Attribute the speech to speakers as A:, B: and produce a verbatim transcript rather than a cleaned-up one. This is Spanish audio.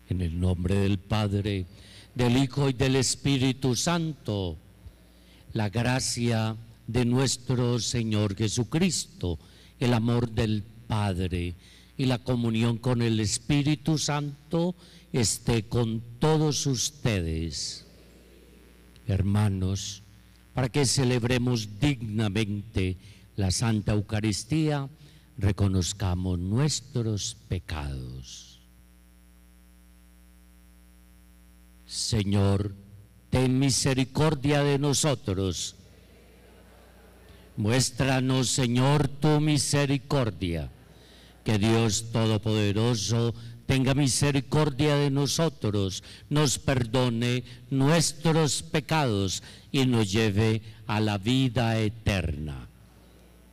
A: En el nombre del Padre, del Hijo y del Espíritu Santo, la gracia de nuestro Señor Jesucristo, el amor del Padre y la comunión con el Espíritu Santo esté con todos ustedes. Hermanos, para que celebremos dignamente la Santa Eucaristía, reconozcamos nuestros pecados. Señor, ten misericordia de nosotros. Muéstranos, Señor, tu misericordia. Que Dios Todopoderoso tenga misericordia de nosotros, nos perdone nuestros pecados y nos lleve a la vida eterna.